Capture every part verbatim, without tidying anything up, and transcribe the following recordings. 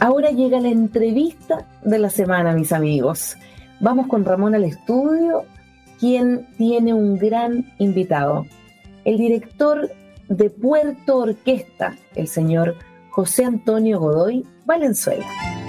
Ahora llega la entrevista de la semana, mis amigos. Vamos con Ramón al estudio, quien tiene un gran invitado. El director de Puerto Orquesta, el señor José Antonio Godoy Valenzuela.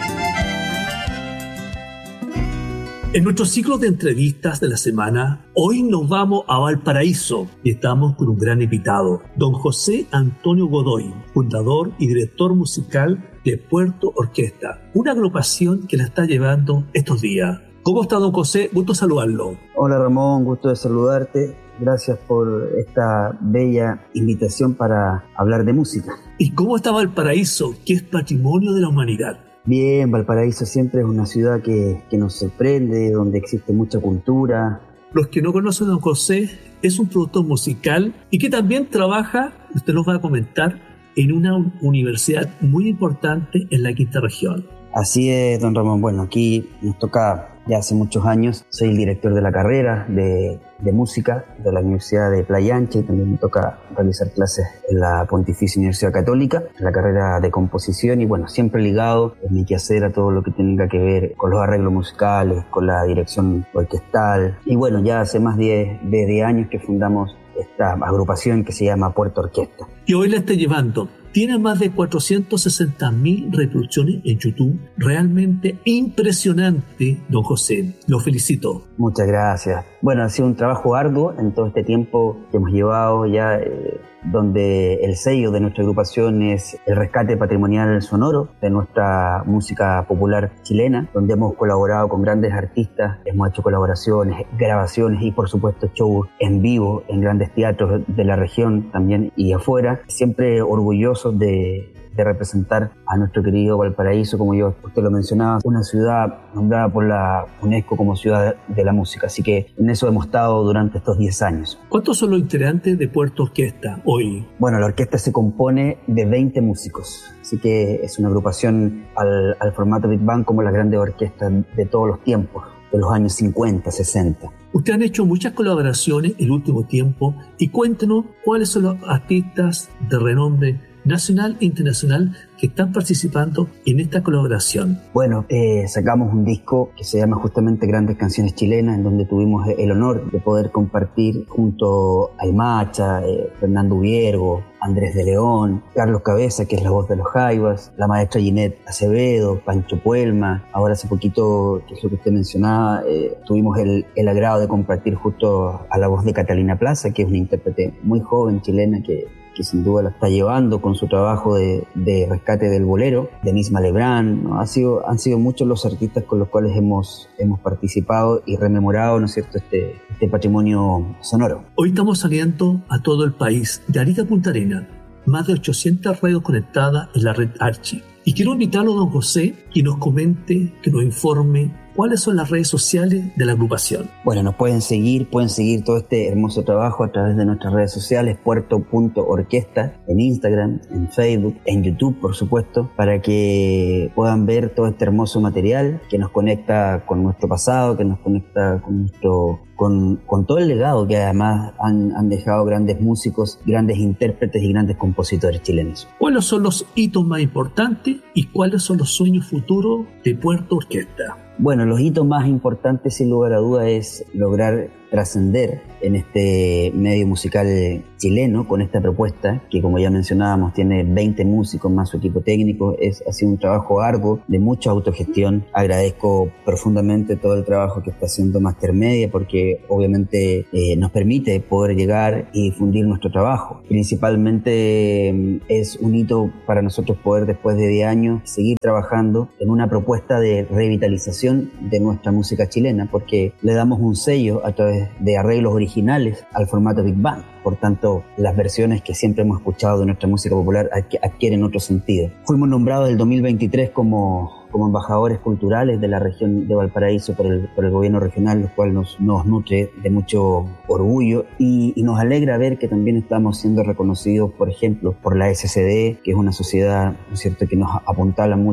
En nuestro ciclo de entrevistas de la semana, hoy nos vamos a Valparaíso y estamos con un gran invitado, don José Antonio Godoy, fundador y director musical de Puerto Orquesta, una agrupación que la está llevando estos días. ¿Cómo está, don José? Gusto saludarlo. Hola, Ramón, gusto de saludarte. Gracias por esta bella invitación para hablar de música. ¿Y cómo está Valparaíso, que es patrimonio de la humanidad? Bien, Valparaíso siempre es una ciudad que, que nos sorprende, donde existe mucha cultura. Los que no conocen a don José, es un productor musical y que también trabaja, usted nos va a comentar, en una universidad muy importante en la quinta región. Así es, don Ramón. Bueno, aquí nos toca ya hace muchos años. Soy el director de la carrera de, de música de la Universidad de Playa Ancha y también me toca realizar clases en la Pontificia Universidad Católica, en la carrera de composición y bueno, siempre ligado en mi quehacer a todo lo que tenga que ver con los arreglos musicales, con la dirección orquestal. Y bueno, ya hace más de diez años que fundamos esta agrupación que se llama Puerto Orquesta. Y hoy la está llevando. Tiene más de cuatrocientas sesenta mil reproducciones en YouTube. Realmente impresionante, don José. Lo felicito. Muchas gracias. Bueno, ha sido un trabajo arduo en todo este tiempo que hemos llevado ya, eh, donde el sello de nuestra agrupación es el rescate patrimonial sonoro de nuestra música popular chilena, donde hemos colaborado con grandes artistas, hemos hecho colaboraciones, grabaciones y por supuesto shows en vivo en grandes teatros de la región también y afuera. Siempre orgullosos de de representar a nuestro querido Valparaíso, como yo usted lo mencionaba, una ciudad nombrada por la UNESCO como ciudad de la música, así que en eso hemos estado durante estos diez años. ¿Cuántos son los integrantes de Puerto Orquesta hoy? Bueno, la orquesta se compone de veinte músicos, así que es una agrupación al, al formato Big Band como las grandes orquestas de todos los tiempos, de los años cincuenta, sesenta. Ustedes han hecho muchas colaboraciones el último tiempo y cuéntenos cuáles son los artistas de renombre nacional e internacional que están participando en esta colaboración. Bueno, eh, sacamos un disco que se llama justamente Grandes Canciones Chilenas, en donde tuvimos el honor de poder compartir junto a El Macha, eh, Fernando Viergo, Andrés de León, Carlos Cabeza, que es la voz de los Jaivas, la maestra Ginette Acevedo, Pancho Puelma. Ahora hace poquito, que es lo que usted mencionaba, eh, tuvimos el, el agrado de compartir justo a la voz de Catalina Plaza, que es una intérprete muy joven chilena que que sin duda la está llevando con su trabajo de, de rescate del bolero, Denise Malebrán, ¿no? Ha sido, han sido muchos los artistas con los cuales hemos, hemos participado y rememorado, ¿no es cierto?, este, este patrimonio sonoro. Hoy estamos saliendo a todo el país, de Arica a Punta Arenas, más de ochocientas radios conectadas en la red Archi. Y quiero invitarlo a don José que nos comente, que nos informe ¿cuáles son las redes sociales de la agrupación? Bueno, nos pueden seguir, pueden seguir todo este hermoso trabajo a través de nuestras redes sociales, puerto punto orquesta, en Instagram, en Facebook, en YouTube, por supuesto, para que puedan ver todo este hermoso material que nos conecta con nuestro pasado, que nos conecta con nuestro... Con, con todo el legado que además han, han dejado grandes músicos, grandes intérpretes y grandes compositores chilenos. ¿Cuáles son los hitos más importantes y cuáles son los sueños futuros de Puerto Orquesta? Bueno, los hitos más importantes, sin lugar a duda, es lograr trascender en este medio musical chileno con esta propuesta que, como ya mencionábamos, tiene veinte músicos más su equipo técnico. Es, ha sido un trabajo arduo de mucha autogestión. Agradezco profundamente todo el trabajo que está haciendo Master Media porque obviamente eh, nos permite poder llegar y difundir nuestro trabajo. Principalmente eh, es un hito para nosotros poder, después de diez años, seguir trabajando en una propuesta de revitalización de nuestra música chilena, porque le damos un sello a través de arreglos originales al formato Big Band. Por tanto, las versiones que siempre hemos escuchado de nuestra música popular adquieren otro sentido. Fuimos nombrados el dos mil veintitrés como, como embajadores culturales de la región de Valparaíso por el, por el gobierno regional, lo cual nos, nos nutre de mucho orgullo y, y nos alegra ver que también estamos siendo reconocidos, por ejemplo, por la S C D, que es una sociedad, ¿no es cierto?, que nos apuntala mucho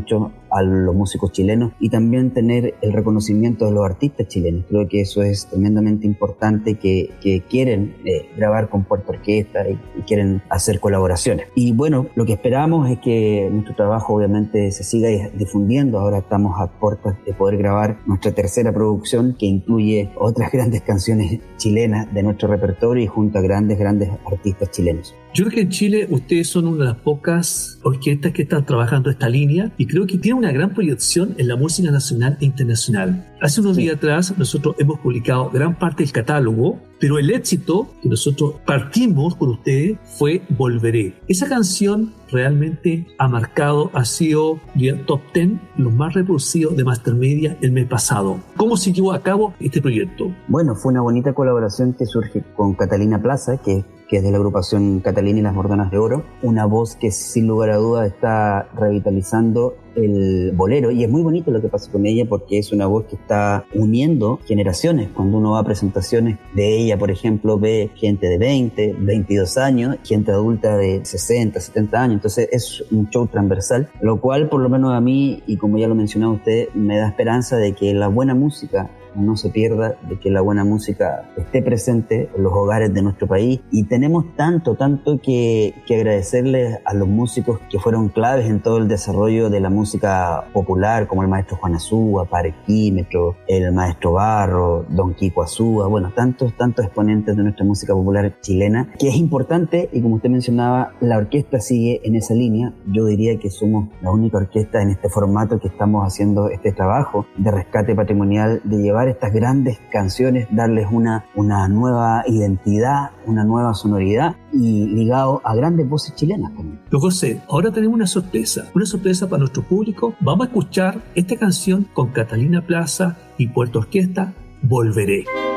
a los músicos chilenos y también tener el reconocimiento de los artistas chilenos. Creo que eso es tremendamente importante, que, que quieren eh, grabar con Puerto Orquesta y, y quieren hacer colaboraciones. Y bueno, lo que esperamos es que nuestro trabajo obviamente se siga difundiendo. Ahora estamos a puertas de poder grabar nuestra tercera producción, que incluye otras grandes canciones chilenas de nuestro repertorio y junto a grandes, grandes artistas chilenos. Yo creo que en Chile ustedes son una de las pocas orquestas que están trabajando esta línea y creo que tiene una gran proyección en la música nacional e internacional. Hace unos sí. días atrás nosotros hemos publicado gran parte del catálogo, pero el éxito que nosotros partimos con ustedes fue Volveré. Esa canción realmente ha marcado, ha sido el top diez, los más reproducidos de Master Media el mes pasado. ¿Cómo se llevó a cabo este proyecto? Bueno, fue una bonita colaboración que surge con Catalina Plaza, que que es de la agrupación Catalina y las Mordonas de Oro, una voz que sin lugar a dudas está revitalizando el bolero, y es muy bonito lo que pasa con ella porque es una voz que está uniendo generaciones. Cuando uno va a presentaciones de ella, por ejemplo, ve gente de veinte, veintidós años, gente adulta de sesenta, setenta años, entonces es un show transversal, lo cual por lo menos a mí, y como ya lo mencionaba usted, me da esperanza de que la buena música no se pierda, de que la buena música esté presente en los hogares de nuestro país. Y tenemos tanto, tanto que, que agradecerles a los músicos que fueron claves en todo el desarrollo de la música popular, como el maestro Juan Azúa, Parquímetro, el maestro Barro, Don Kiko Azúa, bueno, tantos, tantos exponentes de nuestra música popular chilena, que es importante. Y como usted mencionaba, la orquesta sigue en esa línea. Yo diría que somos la única orquesta en este formato que estamos haciendo este trabajo de rescate patrimonial, de llevar estas grandes canciones, darles una, una nueva identidad, una nueva sonoridad y ligado a grandes voces chilenas también. Don José, ahora tenemos una sorpresa, una sorpresa para nuestro público. Vamos a escuchar esta canción con Catalina Plaza y Puerto Orquesta, Volveré.